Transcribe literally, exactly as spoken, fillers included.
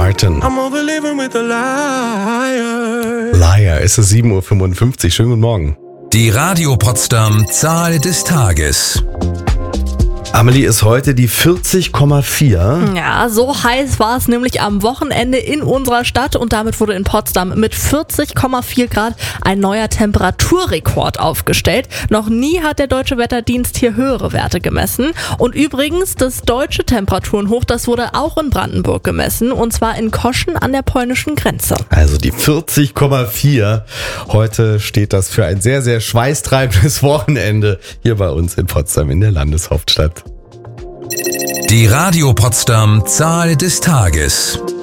Martin. I'm overliving with a liar. Liar, es ist sieben Uhr fünfundfünfzig. Schönen guten Morgen. Die Radio Potsdam Zahl des Tages. Amelie, ist heute die vierzig Komma vier. Ja, so heiß war es nämlich am Wochenende in unserer Stadt und damit wurde in Potsdam mit vierzig Komma vier Grad ein neuer Temperaturrekord aufgestellt. Noch nie hat der Deutsche Wetterdienst hier höhere Werte gemessen. Und übrigens, das deutsche Temperaturenhoch, das wurde auch in Brandenburg gemessen und zwar in Koschen an der polnischen Grenze. Also die vierzig Komma vier. Heute steht das für ein sehr, sehr schweißtreibendes Wochenende hier bei uns in Potsdam in der Landeshauptstadt. Die Radio Potsdam Zahl des Tages.